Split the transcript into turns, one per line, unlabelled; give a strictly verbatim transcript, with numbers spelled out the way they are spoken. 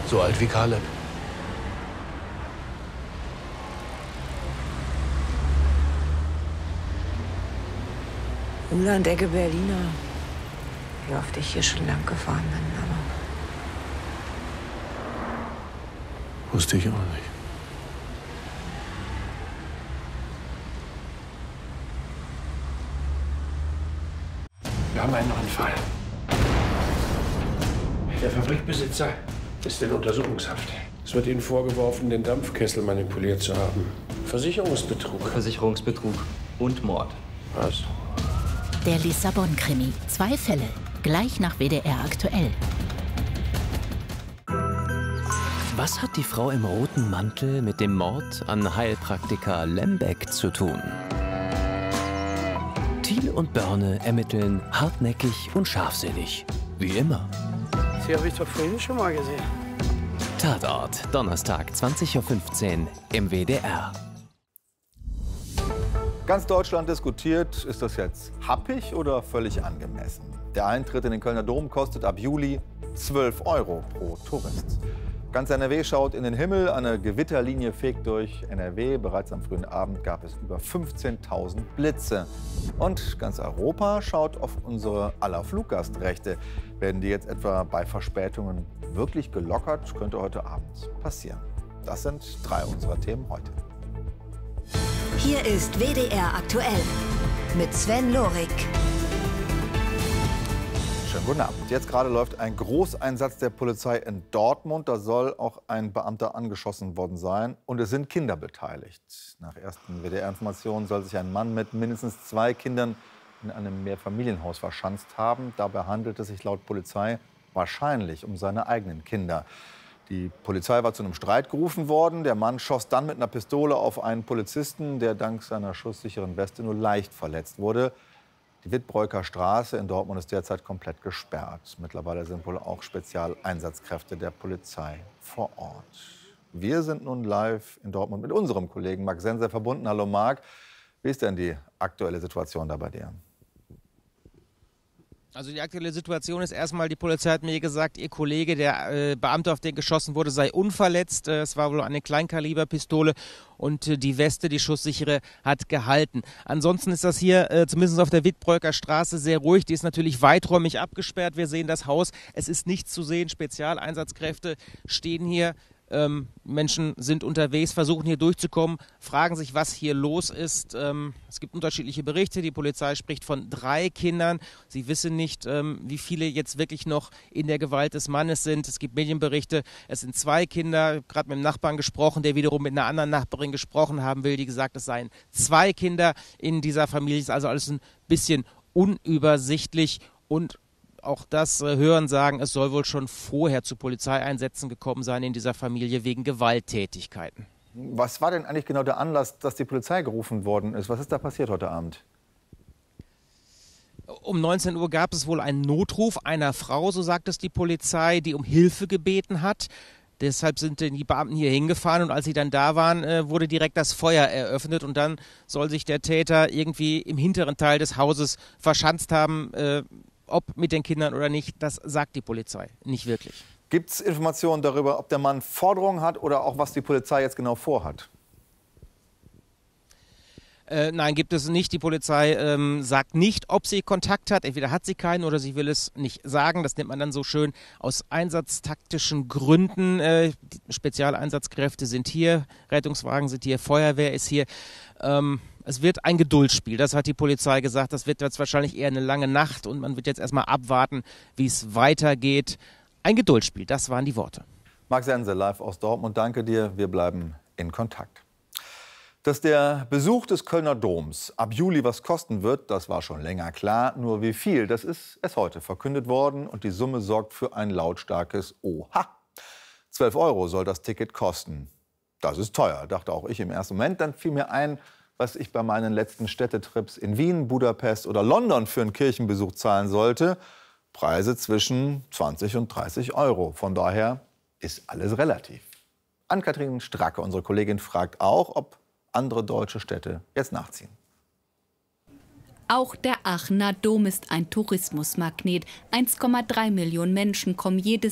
So alt wie Kaleb.
Umland, Ecke Berliner. Wie oft ich hier schon lang gefahren bin, aber...
Wusste ich auch nicht. Wir haben einen neuen Fall. Der Fabrikbesitzer ist in Untersuchungshaft. Es wird Ihnen vorgeworfen, den Dampfkessel manipuliert zu haben. Versicherungsbetrug.
Versicherungsbetrug und Mord.
Was?
Der Lissabon-Krimi. Zwei Fälle. Gleich nach W D R aktuell.
Was hat die Frau im roten Mantel mit dem Mord an Heilpraktiker Lembeck zu tun? Thiel und Börne ermitteln hartnäckig und scharfsinnig. Wie immer.
Sie habe ich doch vorhin schon mal gesehen.
Tatort, Donnerstag, zwanzig Uhr fünfzehn im W D R.
Ganz Deutschland diskutiert, ist das jetzt happig oder völlig angemessen? Der Eintritt in den Kölner Dom kostet ab Juli zwölf Euro pro Tourist. Ganz N R W schaut in den Himmel, eine Gewitterlinie fegt durch N R W. Bereits am frühen Abend gab es über fünfzehntausend Blitze. Und ganz Europa schaut auf unsere aller Fluggastrechte. Werden die jetzt etwa bei Verspätungen wirklich gelockert, könnte heute Abend passieren. Das sind drei unserer Themen heute.
Hier ist W D R aktuell mit Sven Lorik.
Schönen guten Abend. Jetzt gerade läuft ein Großeinsatz der Polizei in Dortmund. Da soll auch ein Beamter angeschossen worden sein. Und es sind Kinder beteiligt. Nach ersten W D R-Informationen soll sich ein Mann mit mindestens zwei Kindern in einem Mehrfamilienhaus verschanzt haben. Dabei handelt es sich laut Polizei wahrscheinlich um seine eigenen Kinder. Die Polizei war zu einem Streit gerufen worden. Der Mann schoss dann mit einer Pistole auf einen Polizisten, der dank seiner schusssicheren Weste nur leicht verletzt wurde. Die Wittbräuker Straße in Dortmund ist derzeit komplett gesperrt. Mittlerweile sind wohl auch Spezialeinsatzkräfte der Polizei vor Ort. Wir sind nun live in Dortmund mit unserem Kollegen Marc Senser verbunden. Hallo Marc, wie ist denn die aktuelle Situation da bei dir?
Also die aktuelle Situation ist erstmal, die Polizei hat mir gesagt, ihr Kollege, der äh, Beamte, auf den geschossen wurde, sei unverletzt. Äh, es war wohl eine Kleinkaliberpistole und äh, die Weste, die schusssichere, hat gehalten. Ansonsten ist das hier, äh, zumindest auf der Wittbräuker Straße, sehr ruhig. Die ist natürlich weiträumig abgesperrt. Wir sehen das Haus. Es ist nichts zu sehen. Spezialeinsatzkräfte stehen hier. Ähm, Menschen sind unterwegs, versuchen hier durchzukommen, fragen sich, was hier los ist. Ähm, es gibt unterschiedliche Berichte. Die Polizei spricht von drei Kindern. Sie wissen nicht, ähm, wie viele jetzt wirklich noch in der Gewalt des Mannes sind. Es gibt Medienberichte. Es sind zwei Kinder. Ich habe gerade mit einem Nachbarn gesprochen, der wiederum mit einer anderen Nachbarin gesprochen haben will, die gesagt, es seien zwei Kinder in dieser Familie. Es ist also alles ein bisschen unübersichtlich und auch das äh, Hören sagen, es soll wohl schon vorher zu Polizeieinsätzen gekommen sein in dieser Familie wegen Gewalttätigkeiten.
Was war denn eigentlich genau der Anlass, dass die Polizei gerufen worden ist? Was ist da passiert heute Abend?
Um neunzehn Uhr gab es wohl einen Notruf einer Frau, so sagt es die Polizei, die um Hilfe gebeten hat. Deshalb sind die Beamten hier hingefahren und als sie dann da waren, äh, wurde direkt das Feuer eröffnet und dann soll sich der Täter irgendwie im hinteren Teil des Hauses verschanzt haben. Äh, Ob mit den Kindern oder nicht, das sagt die Polizei nicht wirklich.
Gibt es Informationen darüber, ob der Mann Forderungen hat oder auch was die Polizei jetzt genau vorhat?
Äh, nein, gibt es nicht. Die Polizei ähm, sagt nicht, ob sie Kontakt hat. Entweder hat sie keinen oder sie will es nicht sagen. Das nennt man dann so schön aus einsatztaktischen Gründen. Äh, die Spezialeinsatzkräfte sind hier, Rettungswagen sind hier, Feuerwehr ist hier. Ähm, es wird ein Geduldsspiel, das hat die Polizei gesagt. Das wird jetzt wahrscheinlich eher eine lange Nacht und man wird jetzt erstmal abwarten, wie es weitergeht. Ein Geduldsspiel, das waren die Worte.
Marc Sense, live aus Dortmund, danke dir. Wir bleiben in Kontakt. Dass der Besuch des Kölner Doms ab Juli was kosten wird, das war schon länger klar. Nur wie viel, das ist erst heute verkündet worden. Und die Summe sorgt für ein lautstarkes Oha. zwölf Euro soll das Ticket kosten. Das ist teuer, dachte auch ich im ersten Moment. Dann fiel mir ein, was ich bei meinen letzten Städtetrips in Wien, Budapest oder London für einen Kirchenbesuch zahlen sollte. Preise zwischen zwanzig und dreißig Euro. Von daher ist alles relativ. Ann-Kathrin Stracke, unsere Kollegin, fragt auch, ob andere deutsche Städte jetzt nachziehen.
Auch der Aachener Dom ist ein Tourismusmagnet. eins Komma drei Millionen Menschen kommen jedes